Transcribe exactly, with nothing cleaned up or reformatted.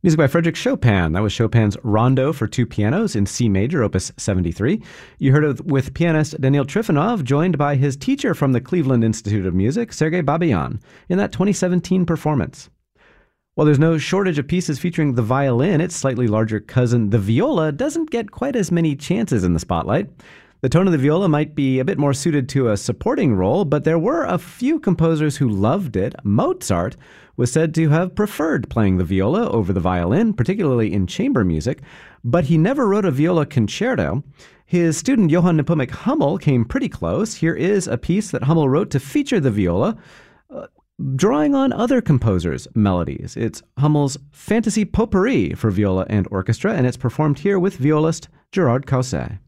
Music by Frédéric Chopin. That was Chopin's Rondo for two pianos in C major, opus seventy-three. You heard it with pianist Daniil Trifonov, joined by his teacher from the Cleveland Institute of Music, Sergei Babayan, in that twenty seventeen performance. While there's no shortage of pieces featuring the violin, its slightly larger cousin, the viola, doesn't get quite as many chances in the spotlight. The tone of the viola might be a bit more suited to a supporting role, but there were a few composers who loved it. Mozart was said to have preferred playing the viola over the violin, particularly in chamber music, but he never wrote a viola concerto. His student Johann Nepomuk Hummel came pretty close. Here is a piece that Hummel wrote to feature the viola, uh, drawing on other composers' melodies. It's Hummel's Fantasy Potpourri for viola and orchestra, and it's performed here with violist Gerard Causset.